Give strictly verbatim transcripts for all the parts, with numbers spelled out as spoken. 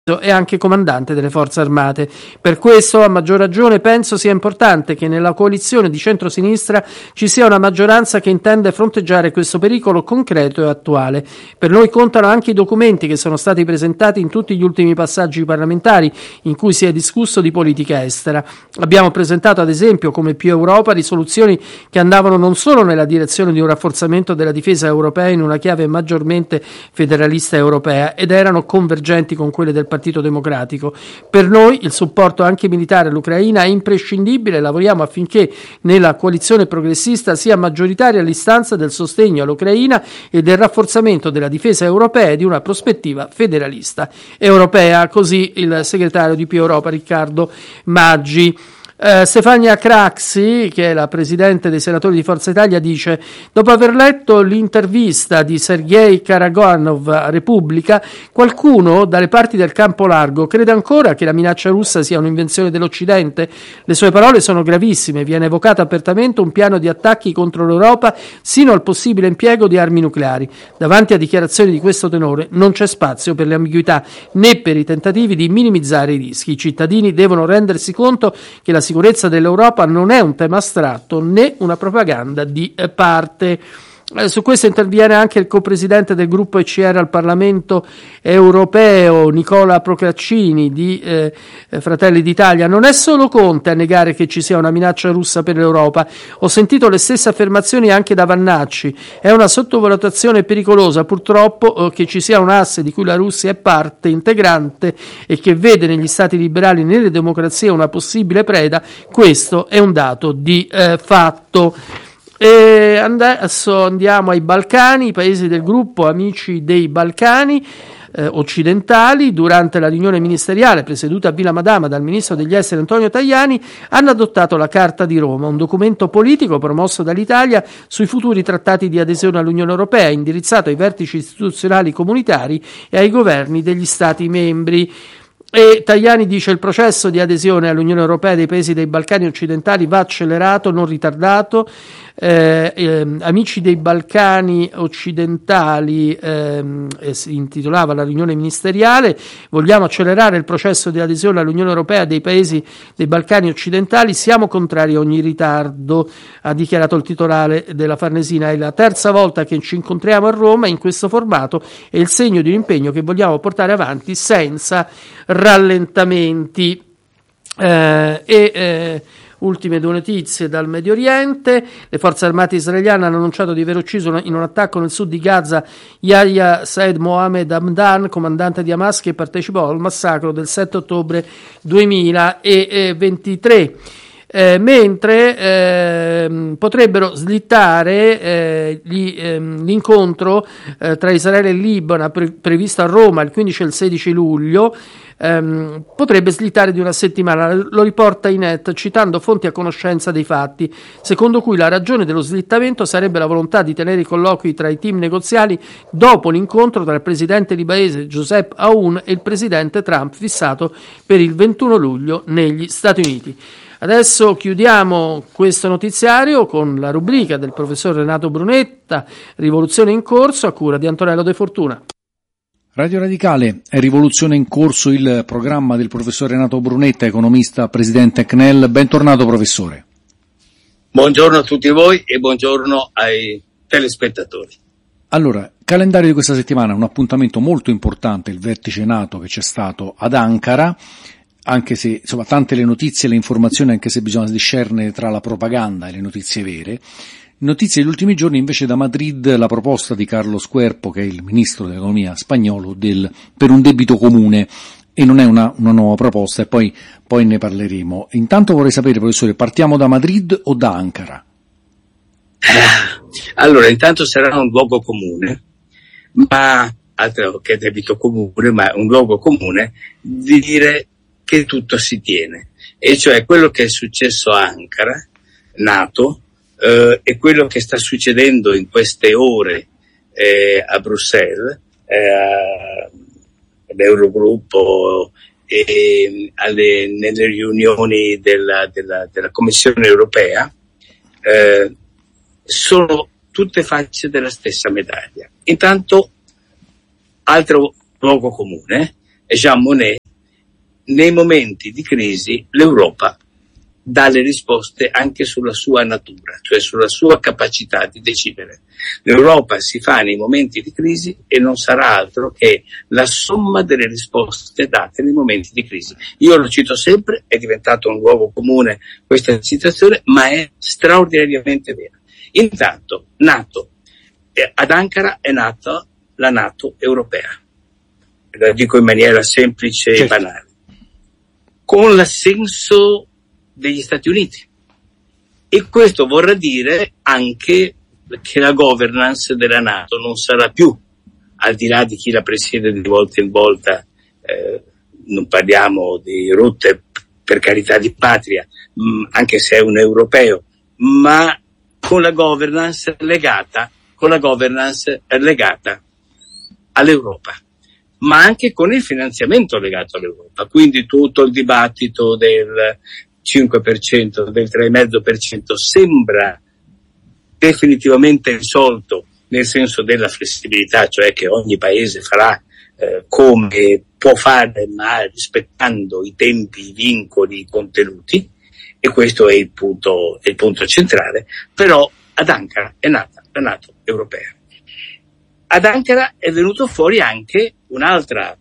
e anche comandante delle forze armate. Per questo, a maggior ragione, penso sia importante che nella coalizione di centrosinistra ci sia una maggioranza che intende fronteggiare questo pericolo concreto e attuale. Per noi contano anche i documenti che sono stati presentati in tutti gli ultimi passaggi parlamentari in cui si è discusso di politica estera. Abbiamo presentato, ad esempio, come Più Europa, risoluzioni che andavano non solo nella direzione di un rafforzamento della difesa europea in una chiave maggiormente federalista europea ed erano convergenti con quelle del Partito Democratico. Per noi il supporto anche militare all'Ucraina è imprescindibile e lavoriamo affinché nella coalizione progressista sia maggioritaria l'istanza del sostegno all'Ucraina e del rafforzamento della difesa europea e di una prospettiva federalista europea. Così il segretario di Più Europa Riccardo Maggi. Uh, Stefania Craxi, che è la presidente dei senatori di Forza Italia, dice: dopo aver letto l'intervista di Sergei Karaganov a Repubblica, qualcuno dalle parti del campo largo crede ancora che la minaccia russa sia un'invenzione dell'Occidente? Le sue parole sono gravissime, viene evocato apertamente un piano di attacchi contro l'Europa sino al possibile impiego di armi nucleari. Davanti a dichiarazioni di questo tenore non c'è spazio per le ambiguità né per i tentativi di minimizzare i rischi. I cittadini devono rendersi conto che la sicurezza dell'Europa non è un tema astratto né una propaganda di parte. Eh, su questo interviene anche il copresidente del gruppo E C R al Parlamento europeo, Nicola Procaccini di eh, Fratelli d'Italia. Non è solo Conte a negare che ci sia una minaccia russa per l'Europa. Ho sentito le stesse affermazioni anche da Vannacci. È una sottovalutazione pericolosa, purtroppo, eh, che ci sia un asse di cui la Russia è parte integrante e che vede negli stati liberali e nelle democrazie una possibile preda. Questo è un dato di eh, fatto. E adesso andiamo ai Balcani, i paesi del gruppo Amici dei Balcani eh, occidentali, durante la riunione ministeriale presieduta a Villa Madama dal ministro degli esteri Antonio Tajani, hanno adottato la Carta di Roma, un documento politico promosso dall'Italia sui futuri trattati di adesione all'Unione Europea, indirizzato ai vertici istituzionali comunitari e ai governi degli Stati membri. E Tajani dice: il processo di adesione all'Unione Europea dei paesi dei Balcani occidentali va accelerato, non ritardato. Eh, eh, Amici dei Balcani occidentali ehm, eh, si intitolava la riunione ministeriale. Vogliamo accelerare il processo di adesione all'Unione Europea dei paesi dei Balcani occidentali, siamo contrari a ogni ritardo, ha dichiarato il titolare della Farnesina. È la terza volta che ci incontriamo a Roma in questo formato e il segno di un impegno che vogliamo portare avanti senza rallentamenti. Eh, e eh, ultime due notizie dal Medio Oriente. Le forze armate israeliane hanno annunciato di aver ucciso in un attacco nel sud di Gaza Yahya Said Mohammed Hamdan, comandante di Hamas, che partecipò al massacro del sette ottobre duemilaventitré. Eh, mentre eh, potrebbero slittare eh, gli, eh, l'incontro eh, tra Israele e Libano pre- previsto a Roma il quindici e il sedici luglio, ehm, potrebbe slittare di una settimana. Lo riporta Inet citando fonti a conoscenza dei fatti, secondo cui la ragione dello slittamento sarebbe la volontà di tenere i colloqui tra i team negoziali dopo l'incontro tra il presidente libanese Joseph Aoun e il presidente Trump fissato per il ventuno luglio negli Stati Uniti. Adesso chiudiamo questo notiziario con la rubrica del professor Renato Brunetta, Rivoluzione in corso, a cura di Antonello De Fortuna. Radio Radicale, è Rivoluzione in corso, il programma del professor Renato Brunetta, economista, presidente C N E L. Bentornato, professore. Buongiorno a tutti voi e buongiorno ai telespettatori. Allora, calendario di questa settimana, un appuntamento molto importante, il vertice NATO che c'è stato ad Ankara, anche se, insomma, tante le notizie e le informazioni, anche se bisogna discernere tra la propaganda e le notizie vere. Notizie degli ultimi giorni invece da Madrid, la proposta di Carlos Cuerpo, che è il ministro dell'economia spagnolo, del, per un debito comune, e non è una, una nuova proposta, e poi, poi ne parleremo. Intanto vorrei sapere, professore, partiamo da Madrid o da Ankara? Allora, intanto sarà un luogo comune, ma altro che debito comune, ma un luogo comune di dire che tutto si tiene, e cioè quello che è successo a Ankara, NATO, eh, e quello che sta succedendo in queste ore eh, a Bruxelles, eh, all'Eurogruppo e alle, nelle riunioni della, della, della Commissione europea, eh, sono tutte facce della stessa medaglia. Intanto, altro luogo comune, Jean Monnet, nei momenti di crisi l'Europa dà le risposte anche sulla sua natura, cioè sulla sua capacità di decidere. L'Europa si fa nei momenti di crisi e non sarà altro che la somma delle risposte date nei momenti di crisi. Io lo cito sempre, è diventato un luogo comune questa citazione, ma è straordinariamente vera. Intanto, NATO, eh, ad Ankara è nata la NATO europea, la dico in maniera semplice certo. e banale, con l'assenso degli Stati Uniti, e questo vorrà dire anche che la governance della NATO non sarà più, al di là di chi la presiede di volta in volta, eh, non parliamo di Rutte, per carità di patria, mh, anche se è un europeo, ma con la governance legata, con la governance legata all'Europa, ma anche con il finanziamento legato all'Europa. Quindi tutto il dibattito del cinque per cento, del tre virgola cinque per cento sembra definitivamente risolto, nel senso della flessibilità, cioè che ogni paese farà eh, come può fare, ma rispettando i tempi, i vincoli, i contenuti, e questo è il punto, è il punto centrale. Però ad Ankara è nata la NATO europea. Ad Ankara è venuto fuori anche un altro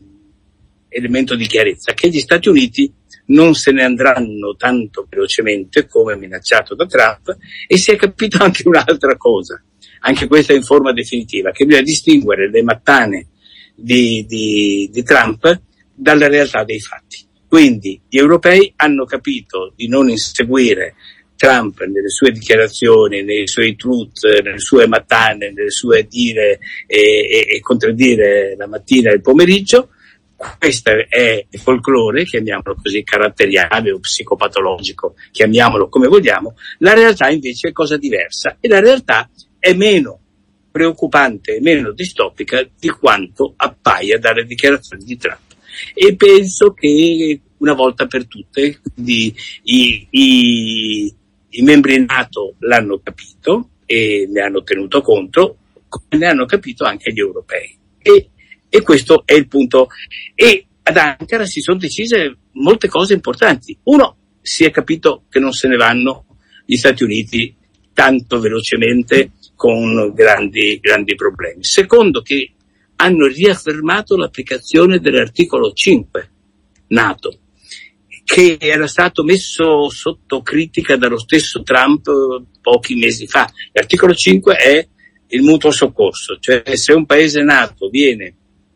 elemento di chiarezza, che gli Stati Uniti non se ne andranno tanto velocemente come minacciato da Trump, e si è capito anche un'altra cosa, anche questa in forma definitiva, che bisogna distinguere le mattane di, di, di Trump dalla realtà dei fatti. Quindi gli europei hanno capito di non inseguire Trump nelle sue dichiarazioni, nei suoi tweet, nelle sue mattane, nelle sue dire e, e, e contraddire la mattina e il pomeriggio. Questo è il folklore, chiamiamolo così, caratteriale o psicopatologico, chiamiamolo come vogliamo. La realtà invece è cosa diversa, e la realtà è meno preoccupante e meno distopica di quanto appaia dalle dichiarazioni di Trump. E penso che una volta per tutte di, i, i, i membri NATO l'hanno capito e ne hanno tenuto conto, come ne hanno capito anche gli europei. E E questo è il punto. E ad Ankara si sono decise molte cose importanti. Uno, si è capito che non se ne vanno gli Stati Uniti tanto velocemente con grandi, grandi problemi. Secondo, che hanno riaffermato l'applicazione dell'articolo cinque NATO, che era stato messo sotto critica dallo stesso Trump pochi mesi fa. L'articolo cinque è il mutuo soccorso, cioè se un paese NATO viene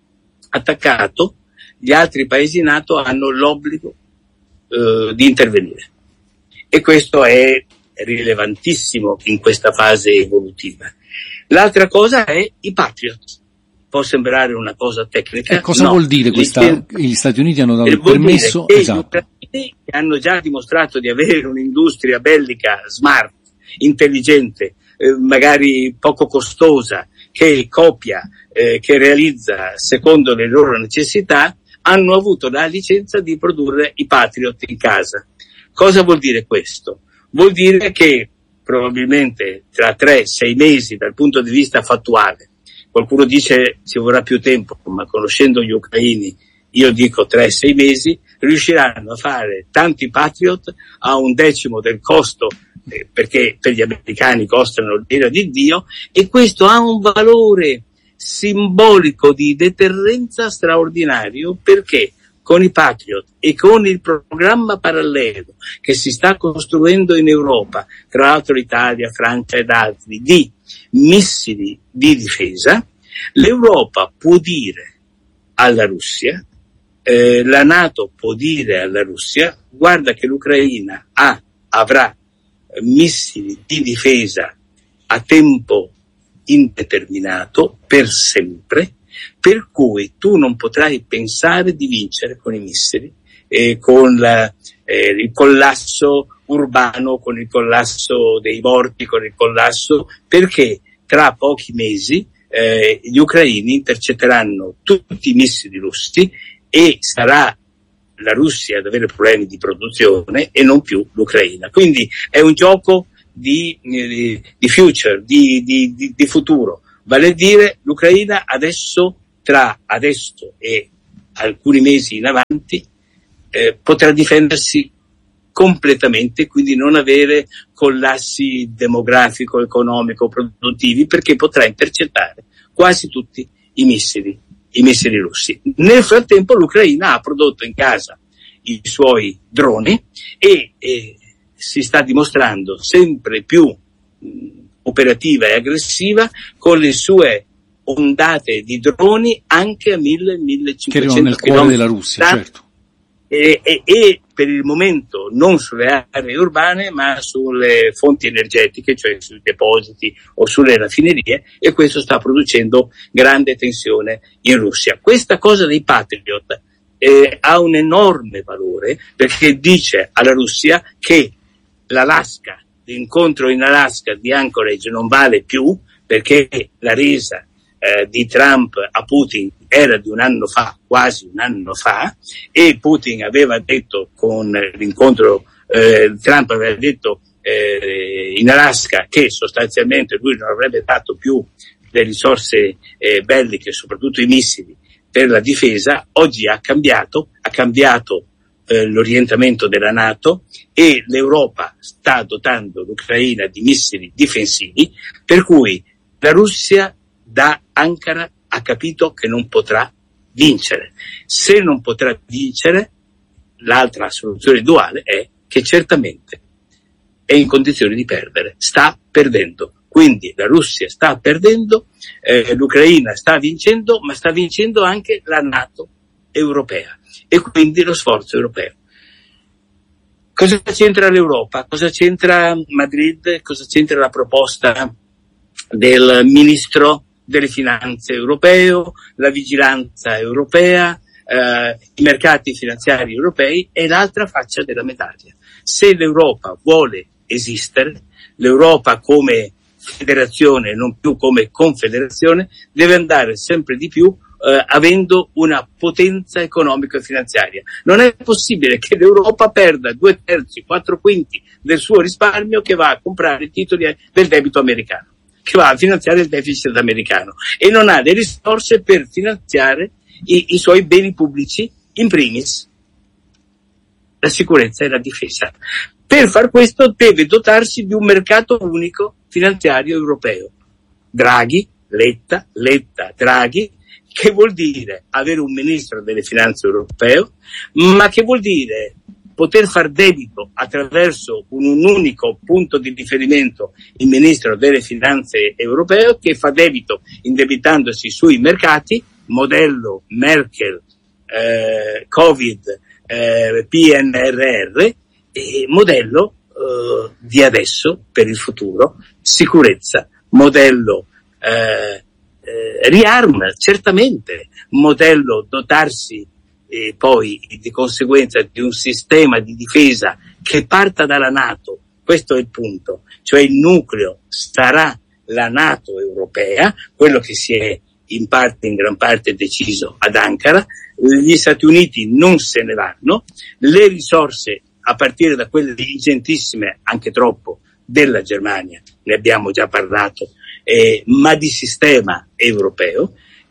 attaccato, gli altri paesi NATO hanno l'obbligo eh, di intervenire, e questo è rilevantissimo in questa fase evolutiva. L'altra cosa è i Patriot. Può sembrare una cosa tecnica. Eh, cosa no. vuol dire questa? Gli Stati Uniti hanno dato il permesso? Che esatto. Gli ucraini hanno già dimostrato di avere un'industria bellica smart, intelligente, eh, magari poco costosa, che copia, eh, che realizza secondo le loro necessità, hanno avuto la licenza di produrre i Patriot in casa. Cosa vuol dire questo? Vuol dire che probabilmente tra tre sei mesi dal punto di vista fattuale, qualcuno dice ci vorrà più tempo, ma conoscendo gli ucraini io dico tre sei mesi, riusciranno a fare tanti Patriot a un decimo del costo, eh, perché per gli americani costano l'ira di Dio, e questo ha un valore simbolico di deterrenza straordinario, perché con i Patriot e con il programma parallelo che si sta costruendo in Europa, tra l'altro l'Italia, Francia ed altri, di missili di difesa, l'Europa può dire alla Russia, eh, la NATO può dire alla Russia: guarda che l'Ucraina ha, avrà missili di difesa a tempo indeterminato per sempre, per cui tu non potrai pensare di vincere con i missili, eh, con la, eh, il collasso urbano, con il collasso dei morti, con il collasso, perché tra pochi mesi eh, gli ucraini intercetteranno tutti i missili russi e sarà la Russia ad avere problemi di produzione e non più l'Ucraina. Quindi è un gioco di, di, di future, di, di, di, di futuro. Vale a dire, l'Ucraina adesso, tra adesso e alcuni mesi in avanti eh, potrà difendersi completamente, quindi non avere collassi demografico, economico, produttivi, perché potrà intercettare quasi tutti i missili, i missili russi. Nel frattempo l'Ucraina ha prodotto in casa i suoi droni e eh, si sta dimostrando sempre più mh, operativa e aggressiva con le sue ondate di droni anche a mille millecinquecento che arrivano nel cuore della Russia, certo. E, e, e per il momento non sulle aree urbane ma sulle fonti energetiche, cioè sui depositi o sulle raffinerie, e questo sta producendo grande tensione in Russia. Questa cosa dei Patriot eh, ha un enorme valore, perché dice alla Russia che l'Alaska, l'incontro in Alaska di Anchorage non vale più, perché la resa eh, di Trump a Putin era di un anno fa, quasi un anno fa, e Putin aveva detto con l'incontro, eh, Trump aveva detto eh, in Alaska che sostanzialmente lui non avrebbe dato più le risorse eh, belliche, soprattutto i missili, per la difesa. Oggi ha cambiato, ha cambiato eh, l'orientamento della NATO e l'Europa sta dotando l'Ucraina di missili difensivi, per cui la Russia da Ankara ha capito che non potrà vincere. Se non potrà vincere, l'altra soluzione duale è che certamente è in condizione di perdere, sta perdendo. Quindi la Russia sta perdendo, eh, l'Ucraina sta vincendo, ma sta vincendo anche la NATO europea e quindi lo sforzo europeo. Cosa c'entra l'Europa? Cosa c'entra Madrid? Cosa c'entra la proposta del ministro delle finanze europeo, la vigilanza europea, eh, i mercati finanziari europei? È l'altra faccia della medaglia. Se l'Europa vuole esistere, l'Europa come federazione, non più come confederazione, deve andare sempre di più eh, avendo una potenza economica e finanziaria. Non è possibile che l'Europa perda due terzi, quattro quinti del suo risparmio che va a comprare titoli del debito americano, che va a finanziare il deficit americano, e non ha le risorse per finanziare i, i suoi beni pubblici, in primis la sicurezza e la difesa. Per far questo deve dotarsi di un mercato unico finanziario europeo. Draghi, Letta, Letta, Draghi, che vuol dire avere un ministro delle finanze europeo, ma che vuol dire poter far debito attraverso un, un unico punto di riferimento, il ministro delle finanze europeo, che fa debito indebitandosi sui mercati, modello Merkel, eh, Covid, eh, P N R R, e modello eh, di adesso per il futuro, sicurezza, modello eh, eh, riarm, certamente, modello dotarsi e poi di conseguenza di un sistema di difesa che parta dalla NATO. Questo è il punto, cioè il nucleo sarà la NATO europea, quello che si è in parte, in gran parte deciso ad Ankara. Gli Stati Uniti non se ne vanno, le risorse a partire da quelle ingentissime, anche troppo, della Germania, ne abbiamo già parlato, eh, ma di sistema europeo,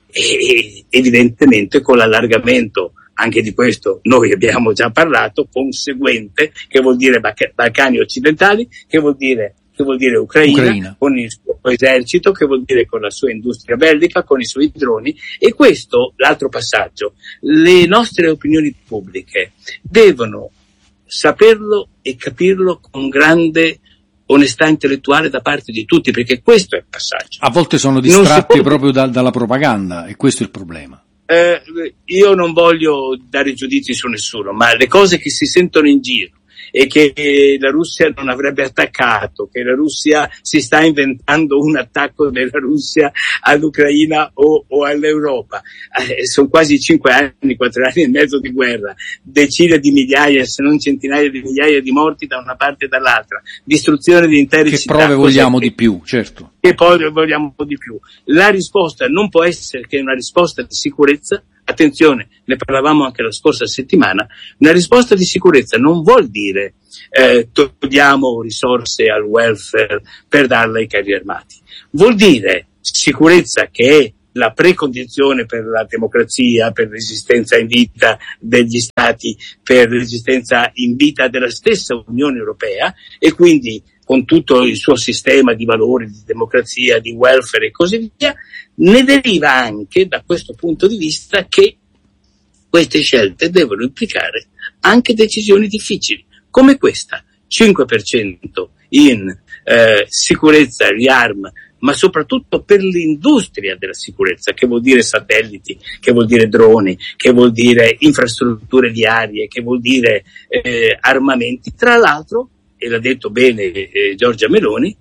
e evidentemente con l'allargamento, anche di questo noi abbiamo già parlato, conseguente, che vuol dire Balcani occidentali, che vuol dire che vuol dire Ucraina, Ucraina, con il suo esercito, che vuol dire con la sua industria bellica, con i suoi droni. E questo, l'altro passaggio, le nostre opinioni pubbliche devono saperlo e capirlo con grande onestà intellettuale da parte di tutti, perché questo è il passaggio. A volte sono distratti proprio da, dalla propaganda, e questo è il problema. Eh, io non voglio dare giudizi su nessuno, ma le cose che si sentono in giro, e che la Russia non avrebbe attaccato, che la Russia si sta inventando un attacco della Russia all'Ucraina o, o all'Europa. Eh, sono quasi cinque anni, quattro anni e mezzo di guerra, decine di migliaia, se non centinaia di migliaia di morti da una parte e dall'altra, distruzione di intere che città. Che prove vogliamo di più, certo. Che poi vogliamo di più. La risposta non può essere che una risposta di sicurezza. Attenzione, ne parlavamo anche la scorsa settimana, una risposta di sicurezza non vuol dire eh, togliamo risorse al welfare per darle ai carri armati, vuol dire sicurezza che è la precondizione per la democrazia, per l'esistenza in vita degli Stati, per l'esistenza in vita della stessa Unione Europea, e quindi con tutto il suo sistema di valori, di democrazia, di welfare e così via, ne deriva anche da questo punto di vista che queste scelte devono implicare anche decisioni difficili, come questa, cinque per cento in eh, sicurezza, riarm, ma soprattutto per l'industria della sicurezza, che vuol dire satelliti, che vuol dire droni, che vuol dire infrastrutture viarie, che vuol dire eh, armamenti, tra l'altro, e l'ha detto bene eh, Giorgia Meloni,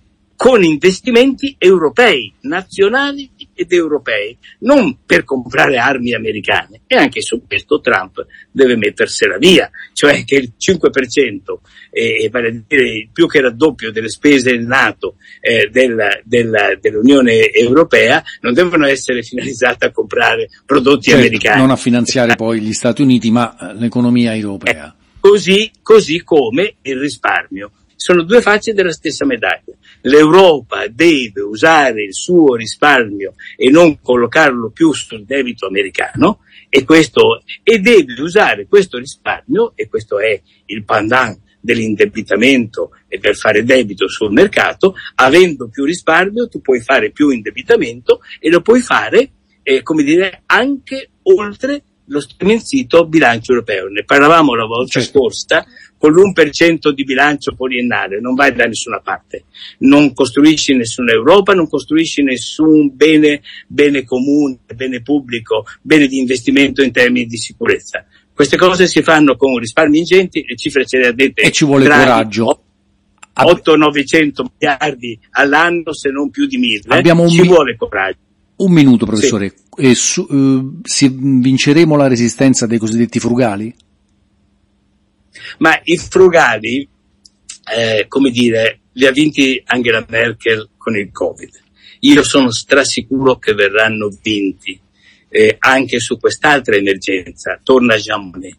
con investimenti europei, nazionali ed europei, non per comprare armi americane. E anche su questo Trump deve mettersela via, cioè che il cinque per cento, eh, vale a dire il più che raddoppio delle spese NATO eh, della, della, dell'Unione Europea, non devono essere finalizzate a comprare prodotti certo, americani. Non a finanziare poi gli Stati Uniti, ma l'economia europea. Eh, così, così come il risparmio. Sono due facce della stessa medaglia. L'Europa deve usare il suo risparmio e non collocarlo più sul debito americano, e questo, e deve usare questo risparmio, e questo è il pendant dell'indebitamento e del fare debito sul mercato. Avendo più risparmio tu puoi fare più indebitamento, e lo puoi fare, eh, come dire, anche oltre lo striminzito bilancio europeo. Ne parlavamo la volta certo. scorsa. Con l'uno per cento di bilancio poliennale non vai da nessuna parte, non costruisci nessuna Europa, non costruisci nessun bene, bene comune, bene pubblico, bene di investimento in termini di sicurezza. Queste cose si fanno con risparmi ingenti, le cifre ce le ha dette. E ci vuole Draghi, coraggio. otto novecento miliardi all'anno, se non più di mille. Abbiamo ci un mi- vuole coraggio. Un minuto, professore. Sì. E su, uh, si, vinceremo la resistenza dei cosiddetti frugali? Ma i frugali, eh, come dire, li ha vinti Angela Merkel con il Covid. Io sono strasicuro che verranno vinti eh, anche su quest'altra emergenza. Torna Jean Monnet.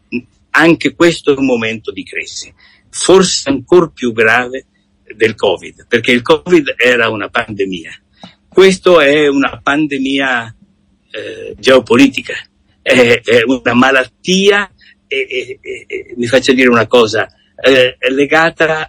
Anche questo è un momento di crisi, forse ancora più grave del Covid, perché il Covid era una pandemia. Questo è una pandemia eh, geopolitica, è, è una malattia. E, e, e mi faccia dire una cosa, eh, è legata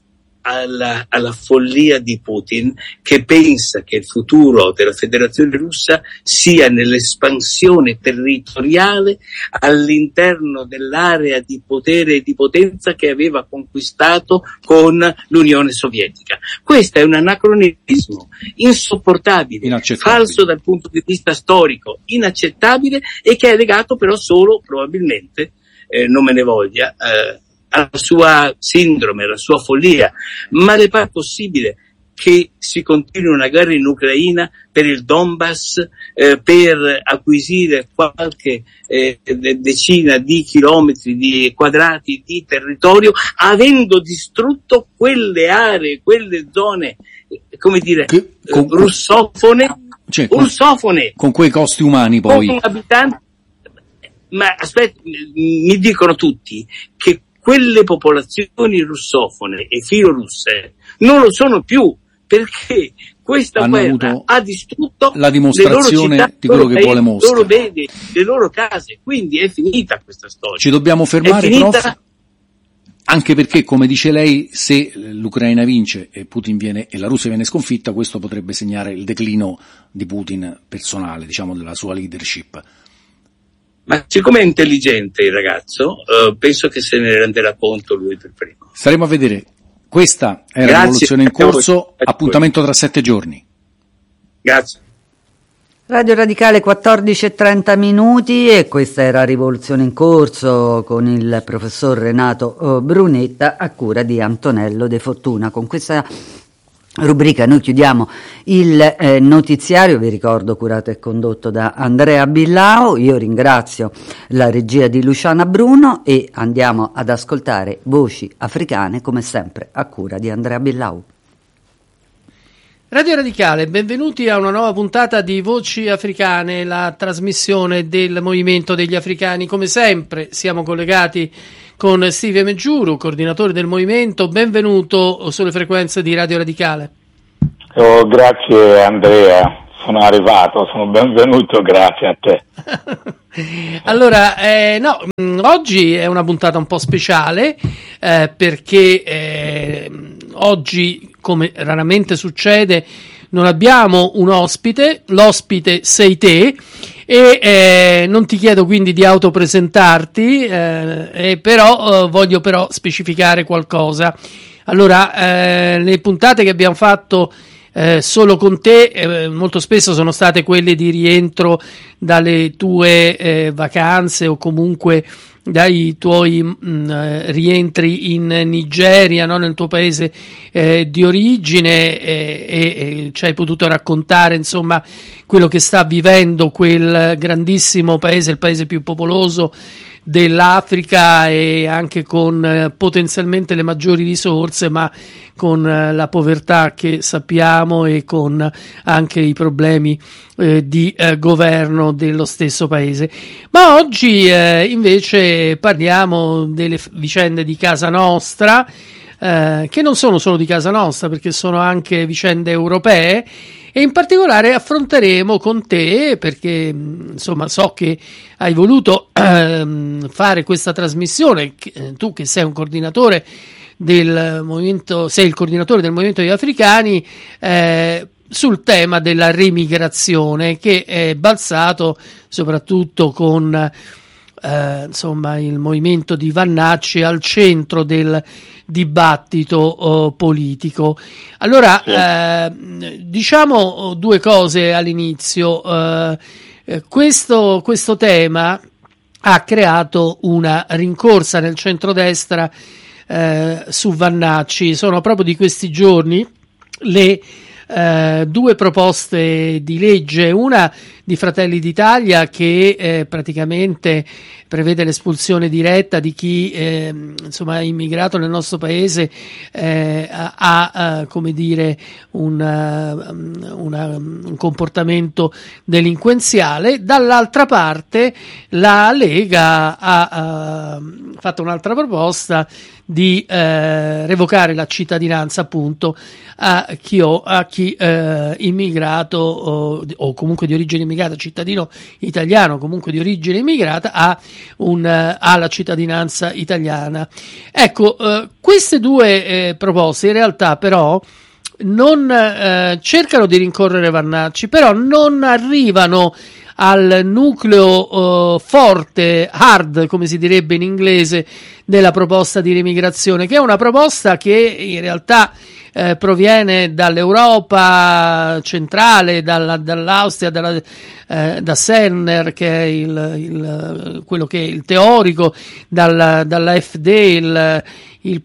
alla, alla follia di Putin, che pensa che il futuro della Federazione Russa sia nell'espansione territoriale all'interno dell'area di potere e di potenza che aveva conquistato con l'Unione Sovietica. Questo è un anacronismo insopportabile, falso dal punto di vista storico, inaccettabile, e che è legato però solo, probabilmente, Eh, non me ne voglia, eh, alla sua sindrome, alla sua follia. Ma le pare possibile che si continui una guerra in Ucraina per il Donbass, eh, per acquisire qualche eh, decina di chilometri di quadrati di territorio, avendo distrutto quelle aree, quelle zone, eh, come dire, che, con, eh, russofone, cioè, russofone, con, con quei costi umani poi. Con abitanti. Ma aspetta, mi dicono tutti che quelle popolazioni russofone e filorusse non lo sono più, perché questa hanno guerra ha distrutto la dimostrazione le loro città, di quello che paesi, vuole Mosca, le loro beni, le loro case. Quindi è finita questa storia. Ci dobbiamo fermare, prof, anche perché, come dice lei, se l'Ucraina vince e Putin viene e la Russia viene sconfitta, questo potrebbe segnare il declino di Putin personale, diciamo, della sua leadership. Ma siccome è intelligente il ragazzo, eh, penso che se ne renderà conto lui per primo. Staremo a vedere. Questa è la rivoluzione in corso, appuntamento tra sette giorni. Grazie. Radio Radicale quattordici e trenta minuti, e questa era Rivoluzione in corso con il professor Renato Brunetta a cura di Antonello De Fortuna. Con questa rubrica noi chiudiamo il eh, notiziario, vi ricordo curato e condotto da Andrea Billao. Io ringrazio la regia di Luciana Bruno e andiamo ad ascoltare Voci Africane, come sempre a cura di Andrea Billao. Radio Radicale, benvenuti a una nuova puntata di Voci Africane, la trasmissione del Movimento degli Africani. Come sempre siamo collegati con Steve Meggiuru, coordinatore del movimento. Benvenuto sulle frequenze di Radio Radicale. Oh, grazie Andrea, sono arrivato, sono benvenuto, grazie a te. Allora, eh, no, mh, oggi è una puntata un po' speciale eh, perché eh, oggi, come raramente succede, non abbiamo un ospite, l'ospite sei te e eh, non ti chiedo quindi di autopresentarti, eh, e però eh, voglio però specificare qualcosa. Allora, eh, le puntate che abbiamo fatto Eh, solo con te eh, molto spesso sono state quelle di rientro dalle tue eh, vacanze o comunque dai tuoi mh, rientri in Nigeria, no? Nel tuo paese eh, di origine, eh, e, e ci hai potuto raccontare insomma quello che sta vivendo quel grandissimo paese, il paese più popoloso dell'Africa e anche con eh, potenzialmente le maggiori risorse, ma con eh, la povertà che sappiamo e con anche i problemi eh, di eh, governo dello stesso paese. Ma oggi eh, invece parliamo delle f- vicende di casa nostra, eh, che non sono solo di casa nostra perché sono anche vicende europee. E in particolare affronteremo con te, perché insomma so che hai voluto ehm, fare questa trasmissione, che, eh, tu che sei un coordinatore del movimento, sei il coordinatore del movimento degli africani, eh, sul tema della remigrazione, che è balzato soprattutto con eh, insomma il movimento di Vannacci al centro del dibattito oh, politico. Allora, sì. eh, diciamo due cose all'inizio. Eh, eh, questo, questo tema ha creato una rincorsa nel centrodestra eh, su Vannacci. Sono proprio di questi giorni le eh, due proposte di legge, una di Fratelli d'Italia che eh, praticamente prevede l'espulsione diretta di chi eh, insomma è immigrato nel nostro paese, eh, ha, ha come dire un, una, un comportamento delinquenziale. Dall'altra parte la Lega ha, ha fatto un'altra proposta di eh, revocare la cittadinanza appunto a chi, o, a chi eh, immigrato o, o comunque di origine immigrata, cittadino italiano comunque di origine immigrata, ha un, ha la cittadinanza italiana. Ecco, eh, queste due eh, proposte in realtà però non eh, cercano di rincorrere Vannacci, però non arrivano al nucleo uh, forte, hard come si direbbe in inglese, della proposta di remigrazione, che è una proposta che in realtà eh, proviene dall'Europa centrale, dalla, dall'Austria, dalla, eh, da Senner, che è il, il, quello che è il teorico, dalla, dalla F D, il, il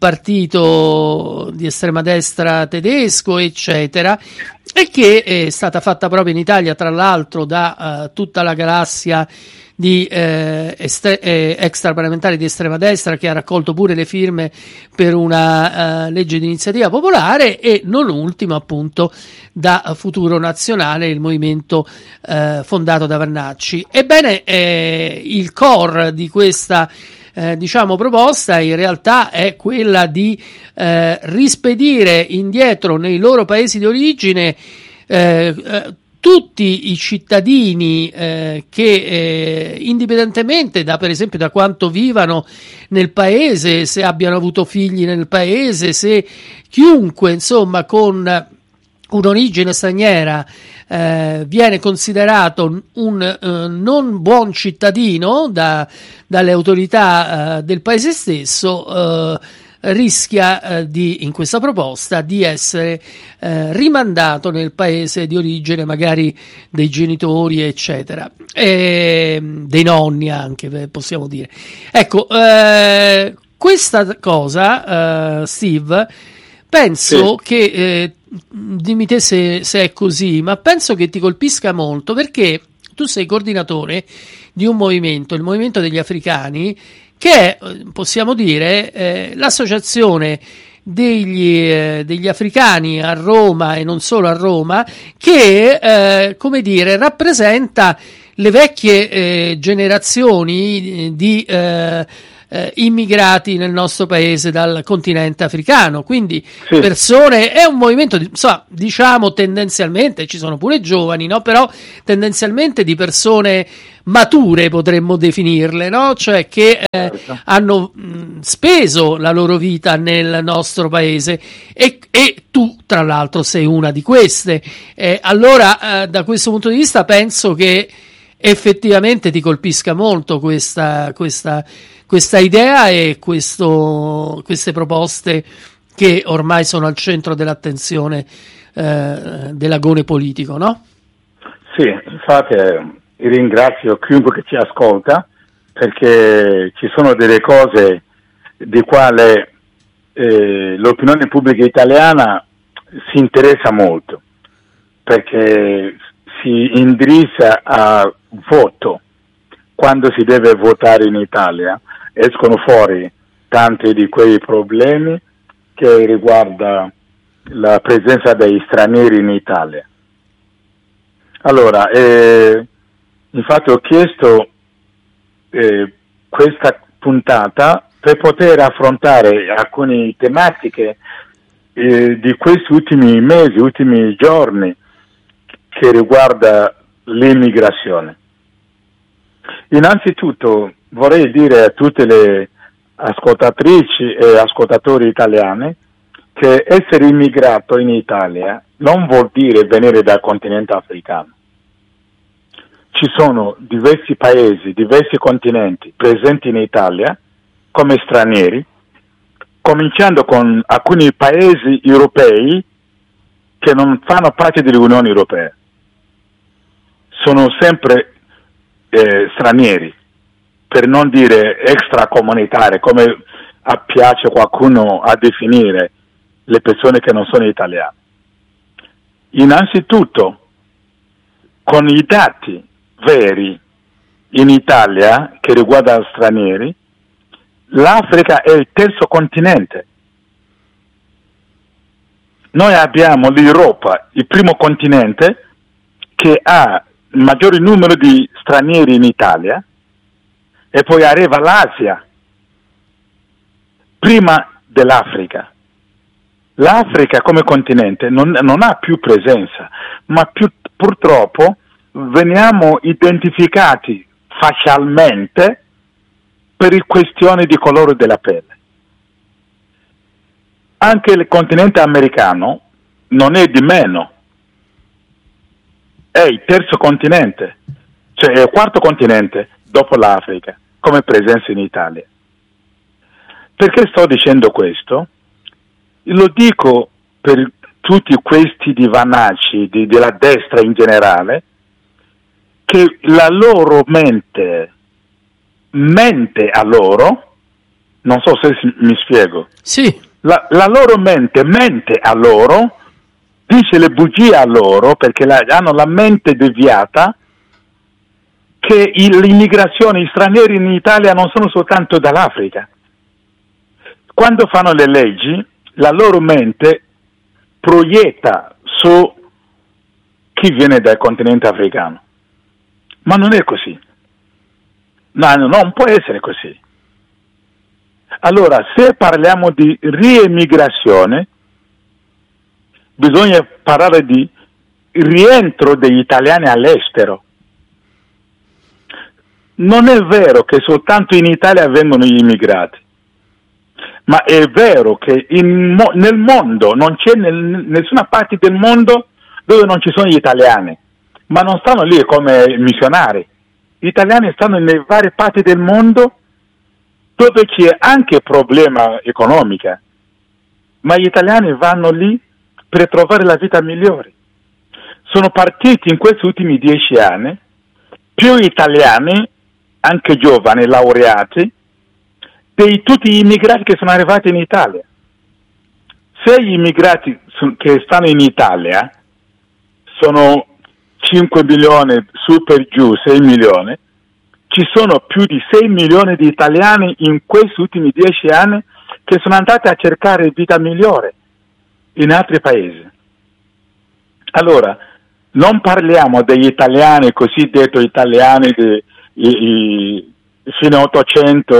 partito di estrema destra tedesco, eccetera, e che è stata fatta proprio in Italia, tra l'altro, da uh, tutta la galassia di eh, estre- eh, extraparlamentari di estrema destra, che ha raccolto pure le firme per una uh, legge di iniziativa popolare, e non ultimo appunto da Futuro Nazionale, il movimento uh, fondato da Vannacci. Ebbene, eh, il core di questa Eh, diciamo proposta in realtà è quella di eh, rispedire indietro nei loro paesi di origine eh, eh, tutti i cittadini eh, che eh, indipendentemente da, per esempio, da quanto vivano nel paese, se abbiano avuto figli nel paese, se chiunque insomma con un'origine straniera eh, viene considerato un eh, non buon cittadino da, dalle autorità eh, del paese stesso, eh, rischia eh, di, in questa proposta, di essere eh, rimandato nel paese di origine, magari dei genitori, eccetera, e dei nonni anche, possiamo dire. Ecco, eh, questa cosa, eh, Steve, penso sì. che eh, dimmi te se, se è così, ma penso che ti colpisca molto, perché tu sei coordinatore di un movimento, il Movimento degli Africani, che è, possiamo dire, eh, l'associazione degli, eh, degli africani a Roma e non solo a Roma, che eh, come dire rappresenta le vecchie eh, generazioni di eh, eh, immigrati nel nostro paese dal continente africano, quindi Sì. persone, è un movimento di, insomma, diciamo tendenzialmente, ci sono pure giovani, no? Però tendenzialmente di persone mature potremmo definirle, no? Cioè che eh, Certo. hanno mh, speso la loro vita nel nostro paese e, e tu tra l'altro sei una di queste. Eh, allora eh, da questo punto di vista penso che effettivamente ti colpisca molto questa, questa, questa idea e questo, queste proposte che ormai sono al centro dell'attenzione eh, dell'agone politico, no? Sì, infatti eh, ringrazio chiunque che ci ascolta, perché ci sono delle cose di quale eh, l'opinione pubblica italiana si interessa molto, perché si indirizza a voto. Quando si deve votare in Italia escono fuori tanti di quei problemi che riguarda la presenza dei stranieri in Italia. Allora, eh, infatti ho chiesto eh, questa puntata per poter affrontare alcune tematiche eh, di questi ultimi mesi, ultimi giorni, che riguarda l'immigrazione. Innanzitutto vorrei dire a tutte le ascoltatrici e ascoltatori italiani che essere immigrato in Italia non vuol dire venire dal continente africano. Ci sono diversi paesi, diversi continenti presenti in Italia come stranieri, cominciando con alcuni paesi europei che non fanno parte dell'Unione Europea. Sono sempre eh, stranieri, per non dire extracomunitari, come piace qualcuno a definire le persone che non sono italiane. Innanzitutto, con i dati veri in Italia che riguardano stranieri, l'Africa è il terzo continente. Noi abbiamo l'Europa, il primo continente, che ha il maggiore numero di stranieri in Italia, e poi arriva l'Asia, prima dell'Africa. L'Africa come continente non, non ha più presenza, ma più, purtroppo veniamo identificati facilmente per questioni di colore della pelle. Anche il continente americano non è di meno, è il terzo continente, cioè è il quarto continente dopo l'Africa, come presenza in Italia. Perché sto dicendo questo? Lo dico per tutti questi divanacci di, della destra in generale, che la loro mente mente a loro, non so se mi spiego. Sì. La, la loro mente mente a loro, dice le bugie a loro, perché la, hanno la mente deviata, che il, l'immigrazione, gli stranieri in Italia non sono soltanto dall'Africa. Quando fanno le leggi, la loro mente proietta su chi viene dal continente africano. Ma non è così. No, no, non può essere così. Allora, se parliamo di riemigrazione, bisogna parlare di rientro degli italiani all'estero. Non è vero che soltanto in Italia vengono gli immigrati, ma è vero che in, nel mondo, non c'è nel, nessuna parte del mondo dove non ci sono gli italiani, ma non stanno lì come missionari. Gli italiani stanno nelle varie parti del mondo dove c'è anche problema economica, ma gli italiani vanno lì per trovare la vita migliore. Sono partiti in questi ultimi dieci anni più italiani, anche giovani, laureati, di tutti gli immigrati che sono arrivati in Italia. Se gli immigrati che stanno in Italia sono cinque milioni, su per giù sei milioni, ci sono più di sei milioni di italiani in questi ultimi dieci anni che sono andati a cercare vita migliore in altri paesi. Allora, non parliamo degli italiani, cosiddetti italiani di, i, i, fino all'Ottocento,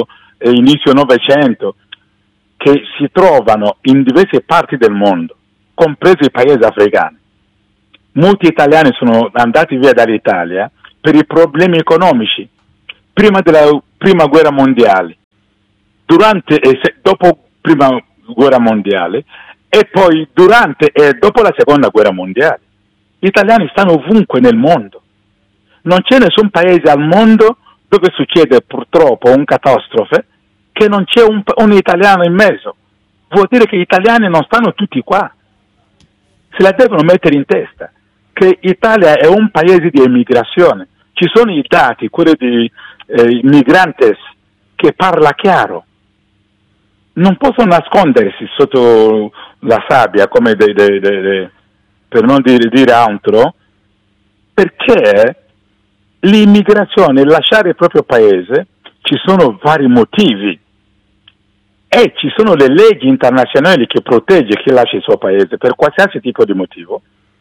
e inizio Novecento, che si trovano in diverse parti del mondo, compresi i paesi africani. Molti italiani sono andati via dall'Italia per i problemi economici, prima della prima guerra mondiale, durante e se, dopo prima guerra mondiale e poi durante e dopo la seconda guerra mondiale. Gli italiani stanno ovunque nel mondo. Non c'è nessun paese al mondo dove succede purtroppo una catastrofe che non c'è un, un italiano in mezzo. Vuol dire che gli italiani non stanno tutti qua. Se la devono mettere in testa che l'Italia è un paese di emigrazione. Ci sono i dati, quelli di eh, migrantes, che parla chiaro. Non possono nascondersi sotto la sabbia, come de, de, de, de, per non dire, dire altro, perché l'immigrazione, lasciare il proprio paese, ci sono vari motivi e ci sono le leggi internazionali che protegge chi lascia il suo paese per qualsiasi tipo di motivo.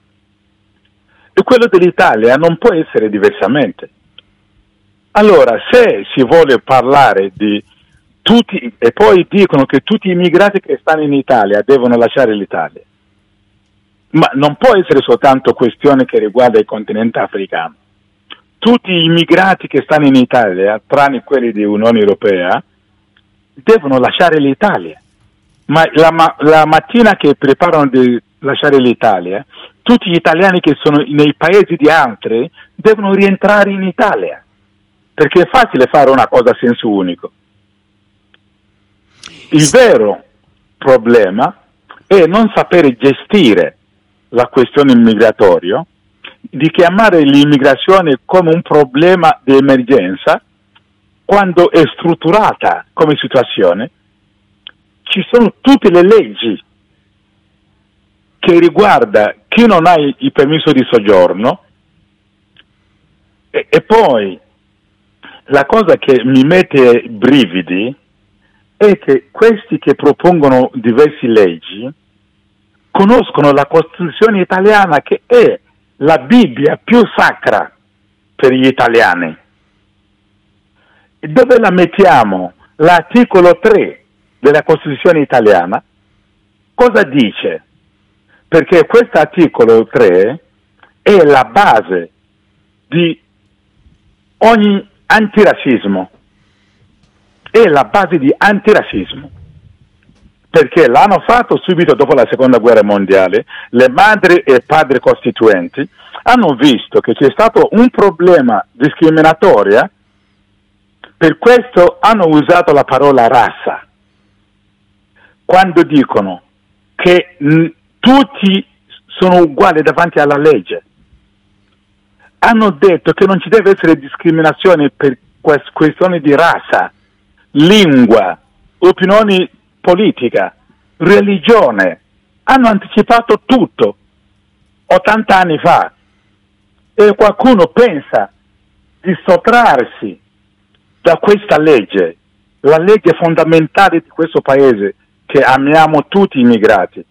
E quello dell'Italia non può essere diversamente. Allora, se si vuole parlare di tutti, e poi dicono che tutti gli immigrati che stanno in Italia devono lasciare l'Italia, ma non può essere soltanto questione che riguarda il continente africano. Tutti gli immigrati che stanno in Italia, tranne quelli dell'Unione Europea, devono lasciare l'Italia. Ma la, ma la mattina che preparano di lasciare l'Italia, tutti gli italiani che sono nei paesi di altri devono rientrare in Italia, perché è facile fare una cosa a senso unico. Il vero problema è non sapere gestire la questione migratoria, di chiamare l'immigrazione come un problema di emergenza, quando è strutturata come situazione. Ci sono tutte le leggi che riguarda chi non ha il permesso di soggiorno e, e poi la cosa che mi mette brividi è che questi che propongono diverse leggi conoscono la Costituzione italiana, che è la Bibbia più sacra per gli italiani. E dove la mettiamo? L'articolo tre della Costituzione italiana cosa dice? Perché questo articolo tre è la base di ogni antirazzismo, è la base di antirazzismo, perché l'hanno fatto subito dopo la seconda guerra mondiale. Le madri e i padri costituenti hanno visto che c'è stato un problema discriminatorio, per questo hanno usato la parola razza, quando dicono che mh, tutti sono uguali davanti alla legge. Hanno detto che non ci deve essere discriminazione per questioni di razza, lingua, opinioni politica, religione. Hanno anticipato tutto ottanta anni fa, e qualcuno pensa di sottrarsi da questa legge, la legge fondamentale di questo paese, che amiamo tutti gli immigrati.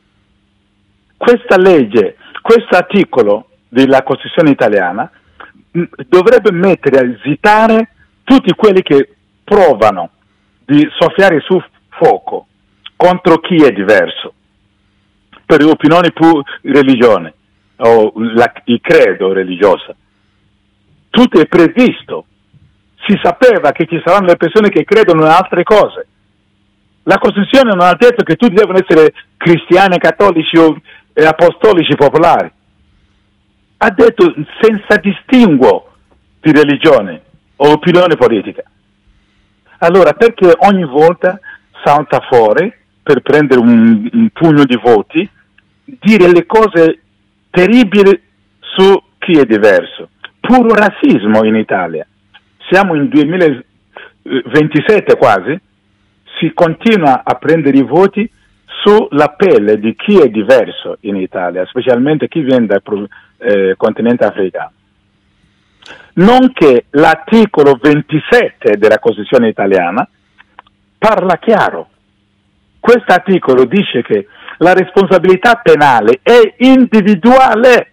Questa legge, questo articolo della Costituzione italiana dovrebbe mettere a esitare tutti quelli che provano di soffiare su fuoco contro chi è diverso, per opinioni più religione o la, il credo religioso. Tutto è previsto, si sapeva che ci saranno le persone che credono in altre cose. La Costituzione non ha detto che tutti devono essere cristiani, cattolici o eh, apostolici popolari. Ha detto senza distinguo di religione o opinione politica. Allora, perché ogni volta salta fuori per prendere un, un pugno di voti, dire le cose terribili su chi è diverso? Puro razzismo in Italia. Siamo in duemilaventisette quasi, si continua a prendere i voti sulla pelle di chi è diverso in Italia, specialmente chi viene dal eh, continente africano. Nonché l'articolo ventisette della Costituzione italiana parla chiaro. Questo articolo dice che la responsabilità penale è individuale.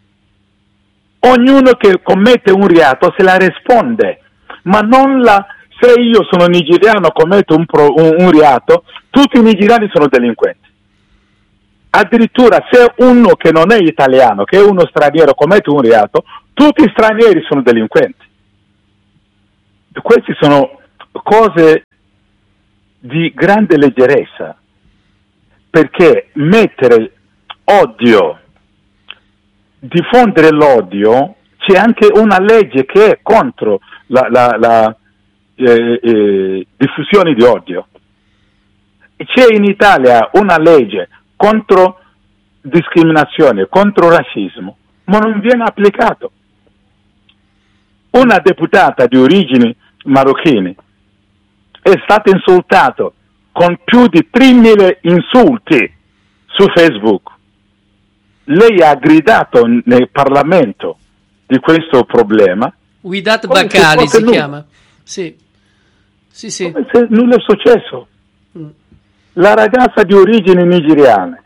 Ognuno che commette un reato se la risponde, ma non la Se io sono nigeriano, commetto un, pro, un, un reato, tutti i nigeriani sono delinquenti. Addirittura se uno che non è italiano, che è uno straniero, commette un reato, tutti gli stranieri sono delinquenti. E queste sono cose di grande leggerezza, perché mettere odio, diffondere l'odio, c'è anche una legge che è contro la, la, la eh, eh, diffusione di odio. C'è in Italia una legge contro discriminazione, contro razzismo, ma non viene applicato. Una deputata di origini marocchine è stata insultata con più di tremila insulti su Facebook. Lei ha gridato nel Parlamento di questo problema. Widat Bakali si chiama. Sì. Sì, sì. Come se nulla è successo. Mm. La ragazza di origini nigeriane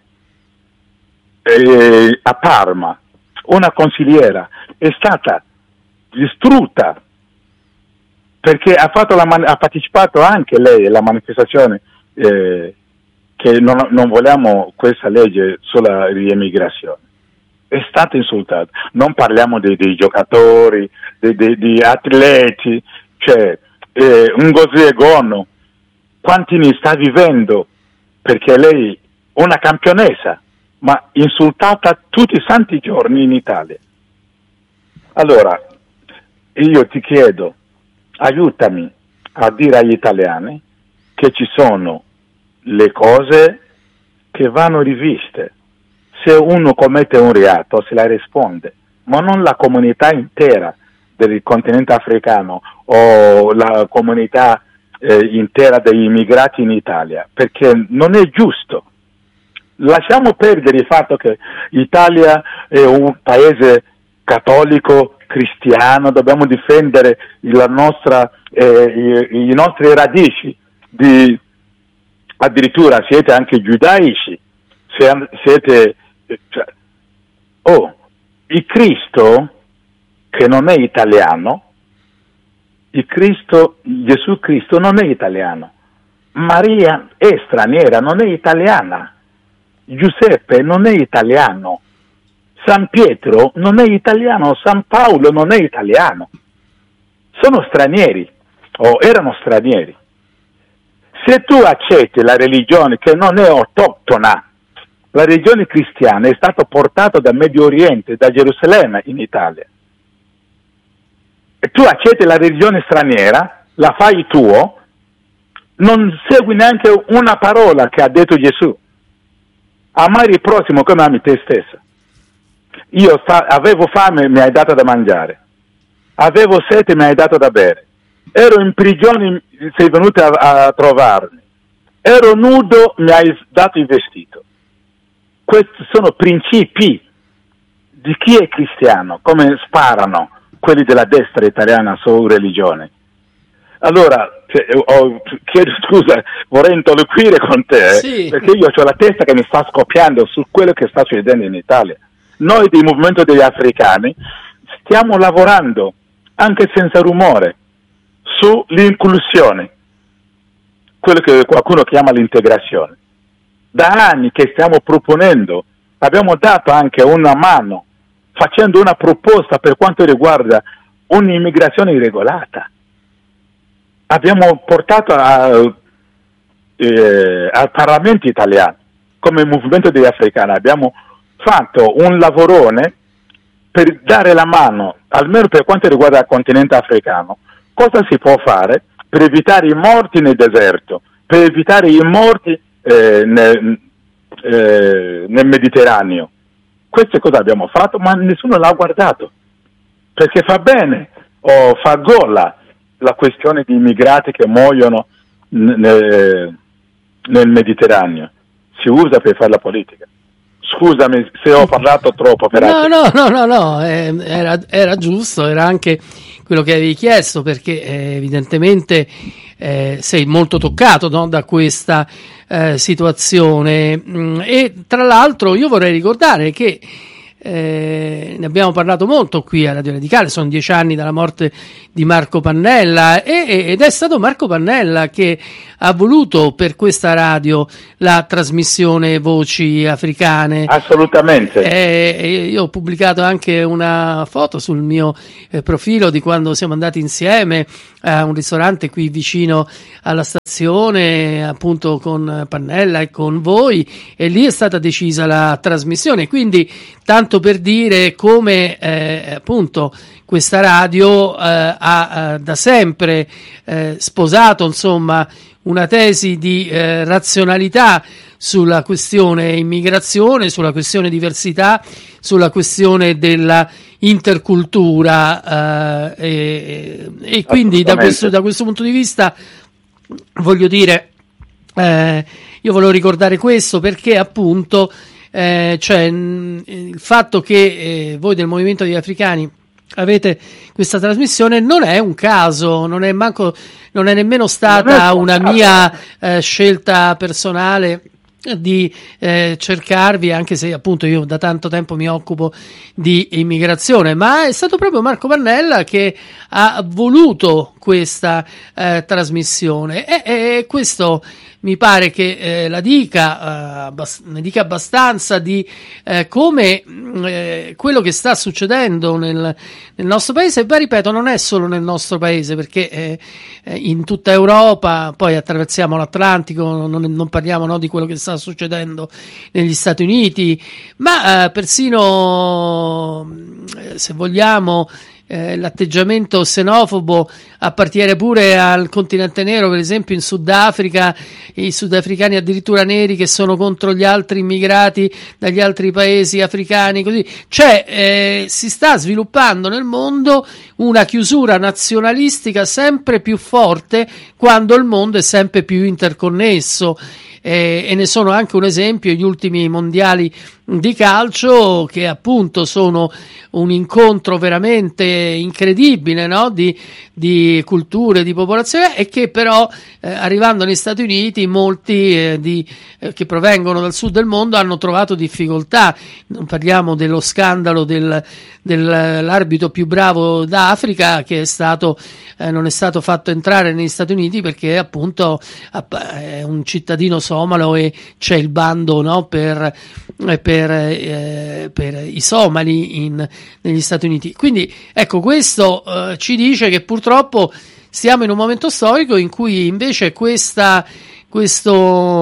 eh, a Parma, una consigliera, è stata distrutta perché ha, fatto la man- ha partecipato anche lei alla manifestazione eh, che non, non vogliamo questa legge sulla riemigrazione. È stata insultata. Non parliamo dei, dei giocatori, dei, dei, dei atleti, cioè eh, Ngozi Egonno, quanti ne sta vivendo, perché lei è una campionessa, ma insultata tutti i santi giorni in Italia. Allora, io ti chiedo, aiutami a dire agli italiani che ci sono le cose che vanno riviste. Se uno commette un reato se la risponde, ma non la comunità intera del continente africano o la comunità eh, intera degli immigrati in Italia, perché non è giusto. Lasciamo perdere il fatto che l'Italia è un paese cattolico, cristiano, dobbiamo difendere la nostra, eh, i, i nostri radici, di, addirittura siete anche giudaici, siete, cioè, oh, il Cristo che non è italiano, il Cristo, Gesù Cristo non è italiano, Maria è straniera, non è italiana, Giuseppe non è italiano, San Pietro non è italiano, San Paolo non è italiano, sono stranieri o erano stranieri. Se tu accetti la religione che non è autoctona, la religione cristiana è stata portata dal Medio Oriente, da Gerusalemme in Italia, e tu accetti la religione straniera, la fai tuo, non segui neanche una parola che ha detto Gesù. Amare il prossimo come ami te stessa. Io fa- avevo fame, mi hai dato da mangiare. Avevo sete, mi hai dato da bere. Ero in prigione, sei venuto a, a trovarmi. Ero nudo, mi hai dato il vestito. Questi sono principi di chi è cristiano, come sparano quelli della destra italiana su religione. Allora, cioè, oh, chiedo scusa, vorrei interloquire con te, sì. eh, perché io ho la testa che mi sta scoppiando su quello che sta succedendo in Italia. Noi del movimento degli africani stiamo lavorando, anche senza rumore, sull'inclusione, quello che qualcuno chiama l'integrazione. Da anni che stiamo proponendo, abbiamo dato anche una mano, facendo una proposta per quanto riguarda un'immigrazione regolata. Abbiamo portato a, eh, al Parlamento italiano, come movimento degli africani, abbiamo fatto un lavorone per dare la mano, almeno per quanto riguarda il continente africano, cosa si può fare per evitare i morti nel deserto, per evitare i morti eh, nel, eh, nel Mediterraneo. Queste cose abbiamo fatto, ma nessuno l'ha guardato, perché fa bene o fa gola la questione di immigrati che muoiono nel, nel Mediterraneo. Si usa per fare la politica. Scusami se ho parlato troppo. Per no, no, no, no, no, eh, era, era giusto, era anche quello che avevi chiesto, perché eh, evidentemente eh, sei molto toccato, no, da questa eh, situazione. E tra l'altro io vorrei ricordare che eh, ne abbiamo parlato molto qui a Radio Radicale, sono dieci anni dalla morte di Marco Pannella e, ed è stato Marco Pannella che ha voluto per questa radio la trasmissione Voci Africane. Assolutamente. Eh, io ho pubblicato anche una foto sul mio eh, profilo di quando siamo andati insieme a un ristorante qui vicino alla stazione, appunto con Pannella e con voi, e lì è stata decisa la trasmissione. Quindi tanto per dire come eh, appunto questa radio eh, ha eh, da sempre eh, sposato insomma una tesi di eh, razionalità sulla questione immigrazione, sulla questione diversità, sulla questione della intercultura eh, e, e quindi da questo, da questo punto di vista voglio dire, eh, io volevo ricordare questo perché appunto eh, cioè, mh, il fatto che eh, voi del Movimento degli Africani avete questa trasmissione non è un caso, non è manco, non è nemmeno stata una mia eh, scelta personale di eh, cercarvi, anche se appunto io da tanto tempo mi occupo di immigrazione, ma è stato proprio Marco Pannella che ha voluto questa eh, trasmissione e, e questo mi pare che eh, la dica, eh, abbast- ne dica abbastanza di eh, come eh, quello che sta succedendo nel, nel nostro paese, ma ripeto non è solo nel nostro paese perché eh, in tutta Europa, poi attraversiamo l'Atlantico, non, non parliamo no, di quello che sta succedendo negli Stati Uniti, ma eh, persino eh, se vogliamo Eh, l'atteggiamento xenofobo appartiene pure al continente nero, per esempio in Sudafrica, i sudafricani addirittura neri che sono contro gli altri immigrati dagli altri paesi africani, così. Cioè eh, si sta sviluppando nel mondo una chiusura nazionalistica sempre più forte quando il mondo è sempre più interconnesso. Eh, e ne sono anche un esempio gli ultimi mondiali di calcio che appunto sono un incontro veramente incredibile no? di, di culture, di popolazione e che però eh, arrivando negli Stati Uniti molti eh, di, eh, che provengono dal sud del mondo hanno trovato difficoltà. Non parliamo dello scandalo del, dell'arbitro più bravo d'Africa che è stato eh, non è stato fatto entrare negli Stati Uniti perché appunto è un cittadino somalo e c'è il bando no? per, per, eh, per i somali in, negli Stati Uniti. Quindi ecco questo eh, ci dice che purtroppo siamo in un momento storico in cui invece questa questo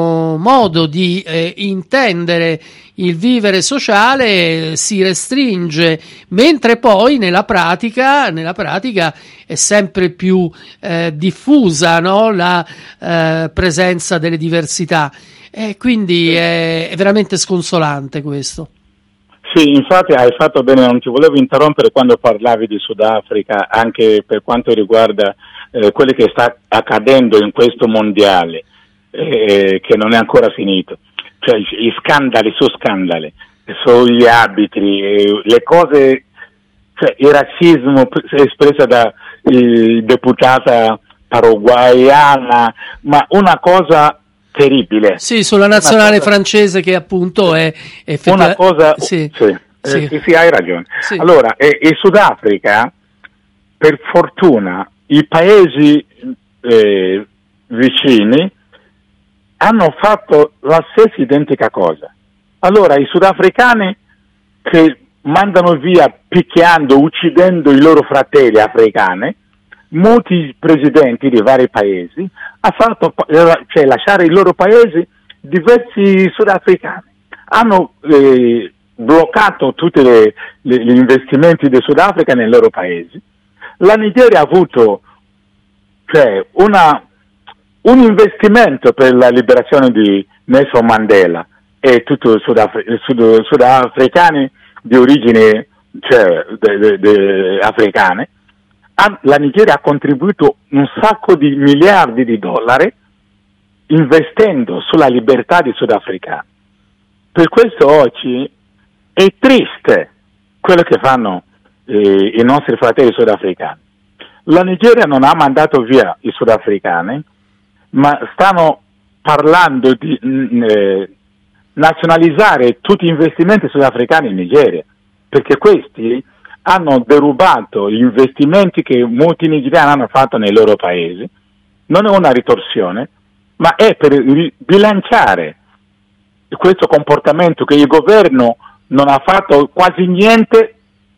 modo di eh, intendere il vivere sociale si restringe, mentre poi nella pratica, nella pratica è sempre più eh, diffusa no? la eh, presenza delle diversità e quindi è, è veramente sconsolante questo. Sì, infatti hai fatto bene, non ti volevo interrompere quando parlavi di Sudafrica, anche per quanto riguarda eh, quello che sta accadendo in questo mondiale. Eh, che non è ancora finito, cioè i scandali su scandali sugli arbitri, eh, le cose, cioè il razzismo espresso da eh, deputata paraguayana, ma una cosa terribile. Sì, sulla nazionale cosa, francese che appunto è effettiva- una cosa, sì, sì, sì. Eh, sì, sì hai ragione. Sì. Allora, eh, in Sudafrica, per fortuna, i paesi eh, vicini hanno fatto la stessa identica cosa. Allora i sudafricani che mandano via picchiando, uccidendo i loro fratelli africani, molti presidenti di vari paesi hanno fatto cioè lasciare i loro paesi diversi sudafricani. Hanno eh, bloccato tutti le, le, gli investimenti del Sudafrica nei loro paesi. La Nigeria ha avuto cioè una un investimento per la liberazione di Nelson Mandela e tutti i sudafri- sud- sudafricani di origine cioè, de- de- de- africane. La Nigeria ha contribuito un sacco di miliardi di dollari investendo sulla libertà dei sudafricani. Per questo oggi è triste quello che fanno eh, i nostri fratelli sudafricani. La Nigeria non ha mandato via i sudafricani, ma stanno parlando di eh, nazionalizzare tutti gli investimenti sudafricani in Nigeria. perché questi hanno derubato gli investimenti che molti nigeriani hanno fatto nei loro paesi. Non è una ritorsione, ma è per bilanciare questo comportamento che il governo non ha fatto quasi niente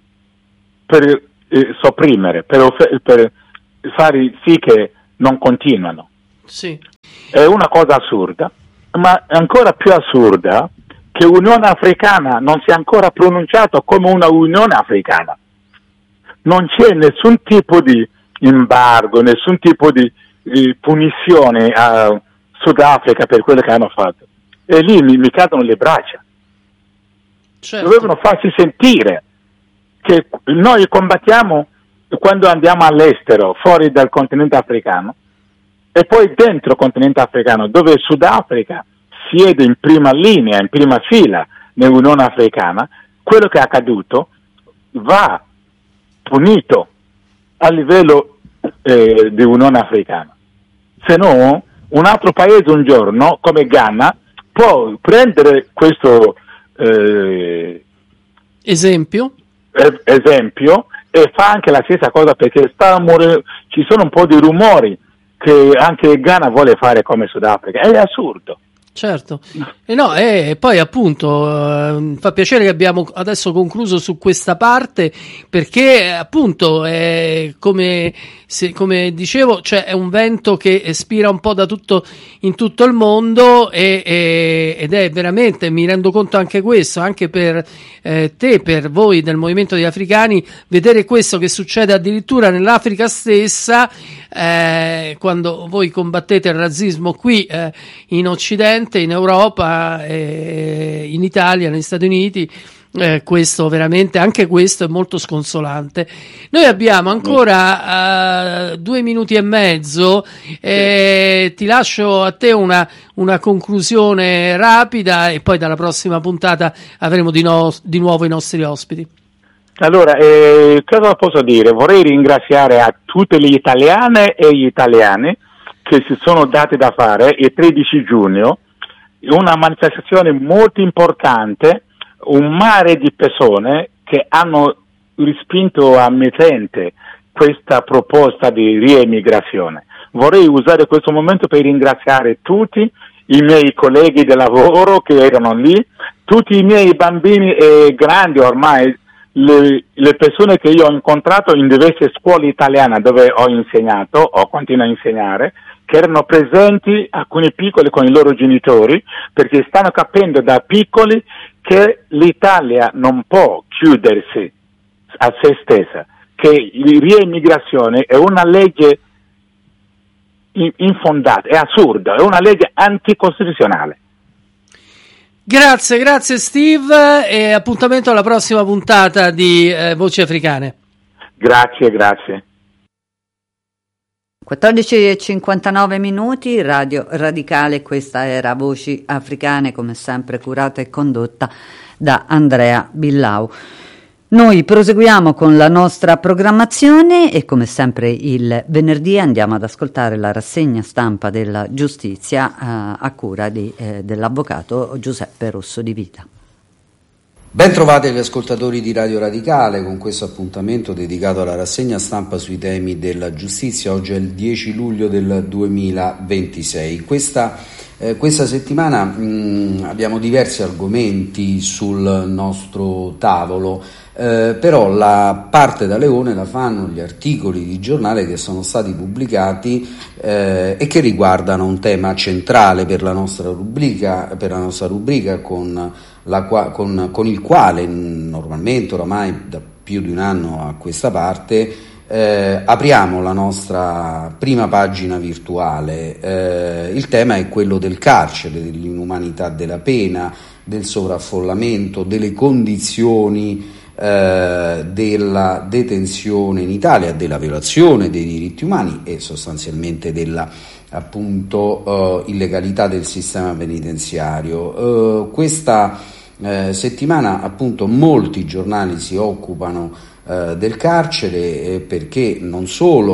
per eh, sopprimere, per, per fare sì che non continuano. Sì. È una cosa assurda, ma è ancora più assurda che l'Unione Africana non sia ancora pronunciata come una Unione Africana. Non c'è nessun tipo di embargo, nessun tipo di, di punizione a Sudafrica per quello che hanno fatto. E lì mi, mi cadono le braccia. Certo. Dovevano farsi sentire che noi combattiamo quando andiamo all'estero, fuori dal continente africano, e poi dentro il continente africano, dove Sudafrica siede in prima linea, in prima fila nell'Unione Africana, quello che è accaduto va punito a livello eh, di Unione Africana. Se no, un altro paese un giorno, come Ghana, può prendere questo eh, esempio eh, esempio e fa anche la stessa cosa, perché sta morendo, ci sono un po' di rumori che anche Ghana vuole fare come Sudafrica. È assurdo. Certo, e no, e poi appunto eh, fa piacere che abbiamo adesso concluso su questa parte, perché appunto è come, se, come dicevo, cioè è un vento che spira un po' da tutto, in tutto il mondo, e, e, ed è veramente, mi rendo conto anche questo, anche per eh, te, per voi del movimento degli africani, vedere questo che succede addirittura nell'Africa stessa, eh, quando voi combattete il razzismo qui eh, in Occidente, in Europa, eh, in Italia, negli Stati Uniti, eh, questo veramente, anche questo è molto sconsolante. Noi abbiamo ancora uh, due minuti e mezzo, eh, ti lascio a te una, una conclusione rapida e poi dalla prossima puntata avremo di, no, di nuovo i nostri ospiti. Allora, eh, cosa posso dire? Vorrei ringraziare a tutte le italiane e gli italiani che si sono dati da fare il tredici giugno, una manifestazione molto importante, un mare di persone che hanno respinto a mittente questa proposta di riemigrazione. Vorrei usare questo momento per ringraziare tutti i miei colleghi di lavoro che erano lì, tutti i miei bambini e grandi ormai, le, le persone che io ho incontrato in diverse scuole italiane dove ho insegnato o continuo a insegnare, che erano presenti, alcuni piccoli con i loro genitori, perché stanno capendo da piccoli che l'Italia non può chiudersi a se stessa, che la riemigrazione è una legge infondata, è assurda, è una legge anticostituzionale. Grazie, grazie Steve, e appuntamento alla prossima puntata di eh, Voci Africane. Grazie, grazie. quattordici e cinquantanove minuti, Radio Radicale, questa era Voci Africane, come sempre curata e condotta da Andrea Billau. Noi proseguiamo con la nostra programmazione e come sempre il venerdì andiamo ad ascoltare la rassegna stampa della giustizia eh, a cura di, eh, dell'avvocato Giuseppe Rosso di Vita. Ben trovati gli ascoltatori di Radio Radicale con questo appuntamento dedicato alla rassegna stampa sui temi della giustizia. Oggi è il dieci luglio del duemilaventisei. Questa, eh, questa settimana mh, abbiamo diversi argomenti sul nostro tavolo, eh, però la parte da leone la fanno gli articoli di giornale che sono stati pubblicati eh, e che riguardano un tema centrale per la nostra rubrica, per la nostra rubrica con La, con, con il quale normalmente oramai da più di un anno a questa parte eh, apriamo la nostra prima pagina virtuale. Eh, il tema è quello del carcere, dell'inumanità della pena, del sovraffollamento, delle condizioni eh, della detenzione in Italia, della violazione dei diritti umani e sostanzialmente della appunto uh, illegalità del sistema penitenziario. Uh, questa uh, settimana appunto molti giornali si occupano uh, del carcere eh, perché non solo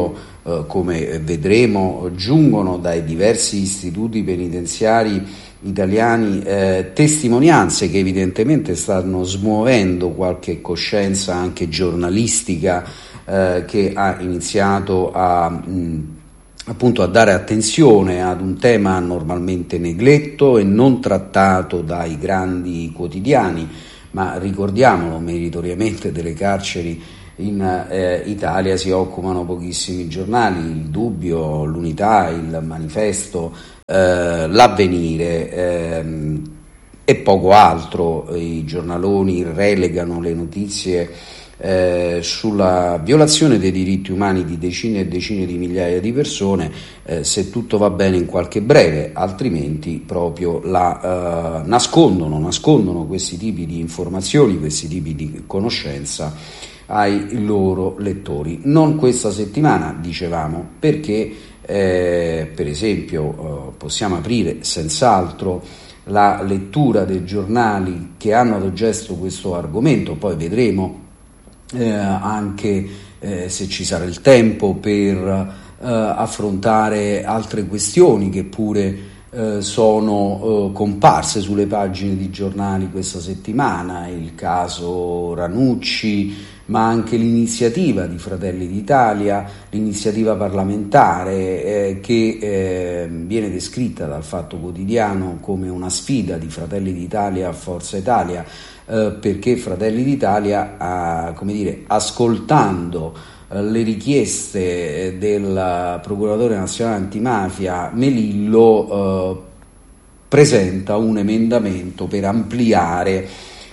eh, come vedremo, giungono dai diversi istituti penitenziari italiani eh, testimonianze che evidentemente stanno smuovendo qualche coscienza anche giornalistica eh, che ha iniziato a mh, appunto a dare attenzione ad un tema normalmente negletto e non trattato dai grandi quotidiani, ma ricordiamolo, meritoriamente delle carceri in eh, Italia si occupano pochissimi giornali, Il Dubbio, L'Unità, Il Manifesto, eh, L'Avvenire ehm, e poco altro. I giornaloni relegano le notizie Eh, sulla violazione dei diritti umani di decine e decine di migliaia di persone, eh, se tutto va bene in qualche breve, altrimenti proprio la eh, nascondono, nascondono questi tipi di informazioni, questi tipi di conoscenza ai loro lettori. Non questa settimana, dicevamo, perché eh, per esempio eh, possiamo aprire senz'altro la lettura dei giornali che hanno ad oggetto questo argomento, poi vedremo Eh, anche eh, se ci sarà il tempo per eh, affrontare altre questioni che pure eh, sono eh, comparse sulle pagine di giornali questa settimana, il caso Ranucci, ma anche l'iniziativa di Fratelli d'Italia, l'iniziativa parlamentare eh, che eh, viene descritta dal Fatto Quotidiano come una sfida di Fratelli d'Italia a Forza Italia, eh, perché Fratelli d'Italia, ha, come dire, ascoltando eh, le richieste del procuratore nazionale antimafia Melillo, eh, presenta un emendamento per ampliare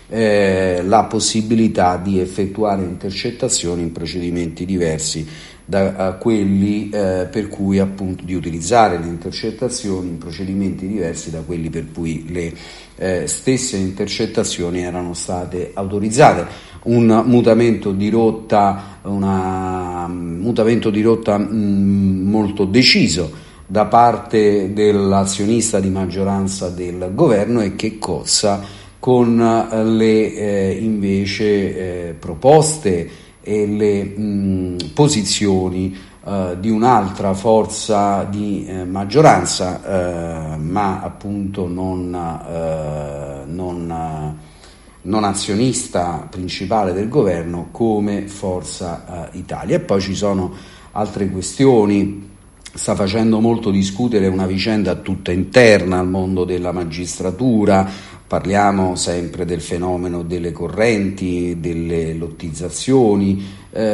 Eh, la possibilità di effettuare intercettazioni in procedimenti diversi da uh, quelli eh, per cui appunto di utilizzare le intercettazioni in procedimenti diversi da quelli per cui le eh, stesse intercettazioni erano state autorizzate. Un mutamento di rotta, una, un mutamento di rotta mh, molto deciso da parte dell'azionista di maggioranza del governo e che cozza con le eh, invece eh, proposte e le mh, posizioni eh, di un'altra forza di eh, maggioranza, eh, ma appunto non, eh, non, non azionista principale del governo come Forza eh, Italia. E poi ci sono altre questioni. Sta facendo molto discutere una vicenda tutta interna al mondo della magistratura. Parliamo sempre del fenomeno delle correnti, delle lottizzazioni,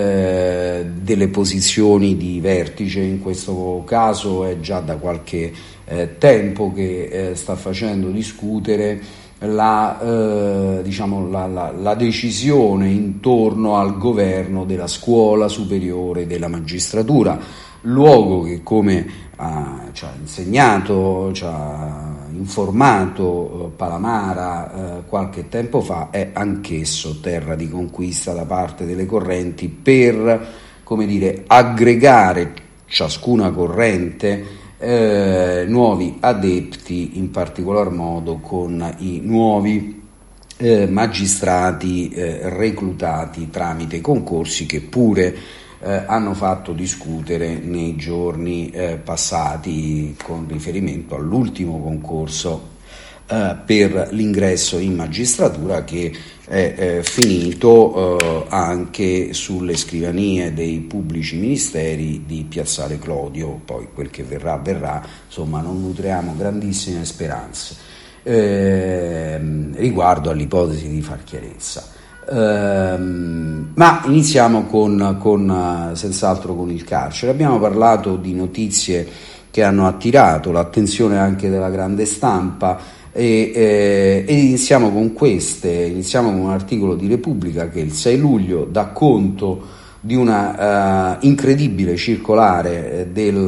eh, delle posizioni di vertice. In questo caso è già da qualche eh, tempo che eh, sta facendo discutere la, eh, diciamo, la, la, la decisione intorno al governo della Scuola Superiore della Magistratura, luogo che, come ha, ci ha insegnato, ci ha informato eh, Palamara eh, qualche tempo fa, è anch'esso terra di conquista da parte delle correnti per, come dire, aggregare ciascuna corrente eh, nuovi adepti, in particolar modo con i nuovi eh, magistrati eh, reclutati tramite concorsi che pure Eh, hanno fatto discutere nei giorni eh, passati con riferimento all'ultimo concorso eh, per l'ingresso in magistratura che è eh, finito eh, anche sulle scrivanie dei pubblici ministeri di Piazzale Clodio. Poi quel che verrà verrà, insomma non nutriamo grandissime speranze eh, riguardo all'ipotesi di far chiarezza. Uh, ma iniziamo con, con uh, senz'altro con il carcere. Abbiamo parlato di notizie che hanno attirato l'attenzione anche della grande stampa e, eh, e iniziamo con queste. Iniziamo con un articolo di Repubblica che il sei luglio dà conto di una uh, incredibile circolare del,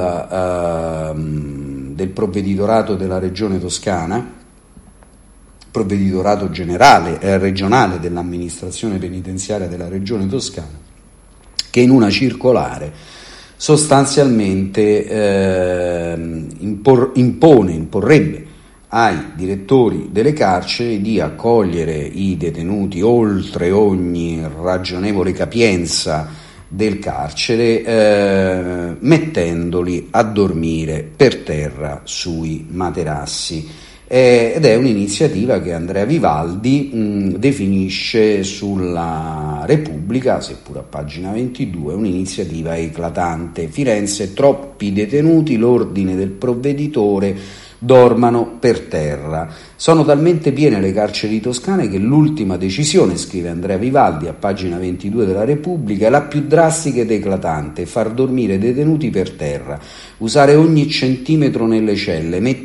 uh, del provveditorato della Regione Toscana, provveditorato generale eh, regionale dell'amministrazione penitenziaria della Regione Toscana, che in una circolare sostanzialmente eh, impor, impone, imporrebbe ai direttori delle carceri di accogliere i detenuti oltre ogni ragionevole capienza del carcere, eh, mettendoli a dormire per terra sui materassi. Eh, ed è un'iniziativa che Andrea Vivaldi mh, definisce sulla Repubblica, seppur a pagina ventidue, un'iniziativa eclatante. Firenze, troppi detenuti, l'ordine del provveditore, dormano per terra. Sono talmente piene le carceri toscane che l'ultima decisione, scrive Andrea Vivaldi a pagina ventidue della Repubblica, è la più drastica ed eclatante: far dormire detenuti per terra, usare ogni centimetro nelle celle, mettere